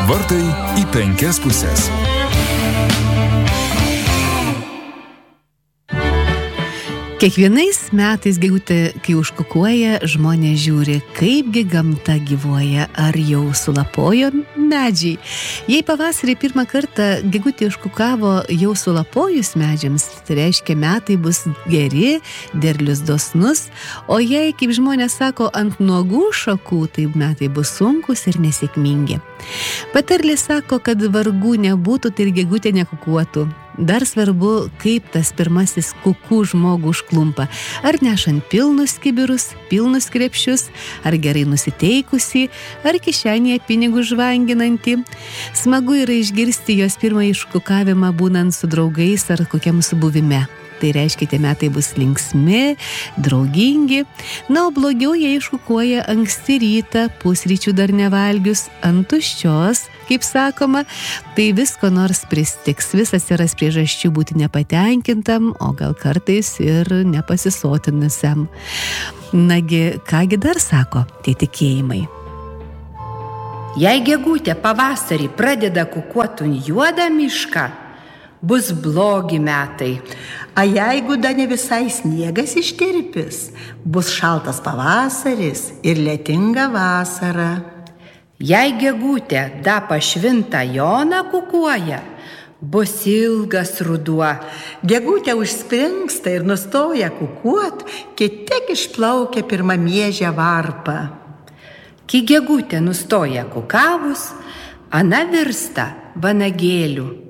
Vartai į 5 puses. Kiekvienais metais gegutė, kai užkukuoja, žmonės žiūri, kaipgi gamta gyvuoja, ar jau sulapojo medžiai. Jei pavasarį pirmą kartą gegutė užkukavo jau sulapojus medžiams, tai reiškia metai bus geri, derlius dosnus, o jei, kaip žmonės sako, ant nuogų šakų, tai metai bus sunkus ir nesėkmingi. Patarlė sako, kad vargų nebūtų, tai ir gegutė nekukuotų. Dar svarbu, kaip tas pirmasis kukų žmogų užklumpa. Ar nešant pilnus kibirus, pilnus krepšius, ar gerai nusiteikusi, ar kišenėje pinigų žvanginantį. Smagu yra išgirsti jos pirmąjį iškukavimą būnant su draugais ar kokiam subuvime. Tai reiškia, tie metai bus linksmi, draugingi. Na, o blogiau jie iškukuoja anksti rytą, pusryčių dar nevalgius, ant tuščios, kaip sakoma, tai visko nors pristiks, vis atsiras priežasčių būti nepatenkintam, o gal kartais ir nepasisotinusiam. Nagi, kągi dar sako tie tikėjimai? Jei gegutė pavasarį pradeda kukuoti juodą mišką, bus blogi metai. A jeigu da ne visai sniegas ištirpis, bus šaltas pavasaris ir lietinga vasara. Jei gegutė da pašvintą Joną kukuoja, bus ilgas ruduo. Gegutė užspringsta ir nustoja kukuot, kai tik išplaukia pirmą miežę varpą. Kai gegutė nustoja kukavus, ana virsta vanagėliu.